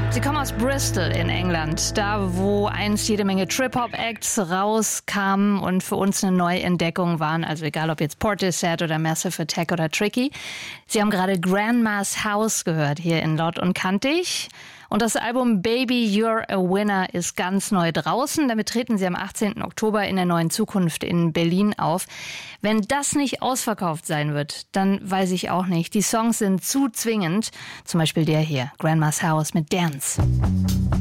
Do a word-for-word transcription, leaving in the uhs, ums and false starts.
Sie kommen aus Bristol in England, da wo einst jede Menge Trip-Hop-Acts rauskamen und für uns eine Neuentdeckung waren, also egal ob jetzt Portishead oder Massive Attack oder Tricky. Sie haben gerade Grandma's House gehört hier in Laut und Kantig. Und das Album Baby You're a Winner ist ganz neu draußen. Damit treten sie am achtzehnten Oktober in der Neuen Zukunft in Berlin auf. Wenn das nicht ausverkauft sein wird, dann weiß ich auch nicht. Die Songs sind zu zwingend. Zum Beispiel der hier, Grandma's House mit Dance.